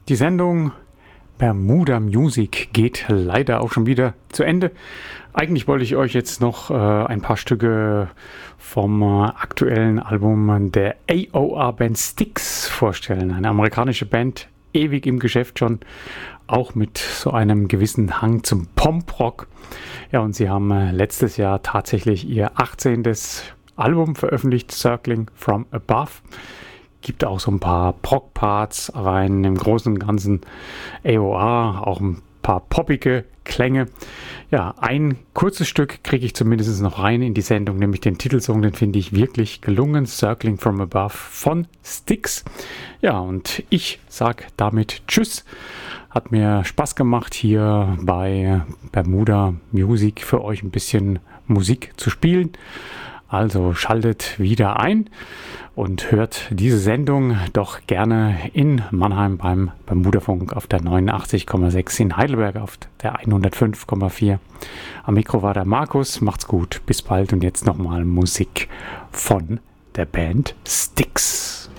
Die Sendung Bermuda Music geht leider auch schon wieder zu Ende. Eigentlich wollte ich euch jetzt noch ein paar Stücke vom aktuellen Album der AOR-Band Styx vorstellen. Eine amerikanische Band, ewig im Geschäft schon, auch mit so einem gewissen Hang zum Pop-Rock. Ja, und sie haben letztes Jahr tatsächlich ihr 18. Album veröffentlicht, Circling from Above. Gibt auch so ein paar Prog-Parts rein, im Großen und Ganzen AOR, auch ein paar poppige Klänge. Ja, ein kurzes Stück kriege ich zumindest noch rein in die Sendung, nämlich den Titelsong, den finde ich wirklich gelungen, Circling from Above von Styx. Ja, und ich sage damit Tschüss. Hat mir Spaß gemacht, hier bei Bermuda Music für euch ein bisschen Musik zu spielen. Also schaltet wieder ein und hört diese Sendung doch gerne in Mannheim beim Bermudafunk auf der 89,6, in Heidelberg auf der 105,4. Am Mikro war der Markus. Macht's gut, bis bald und jetzt nochmal Musik von der Band Styx.